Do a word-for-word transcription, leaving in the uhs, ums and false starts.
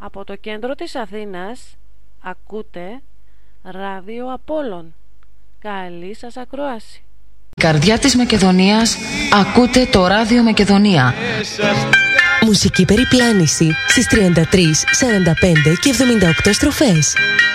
Από το κέντρο της Αθήνας ακούτε Ράδιο Απόλλων. Καλή σας ακρόαση. Καρδιά της Μακεδονίας, ακούτε το Ράδιο Μακεδονία. Μουσική περιπλάνηση στις τριάντα τρεις, σαράντα πέντε και εβδομήντα οκτώ στροφές.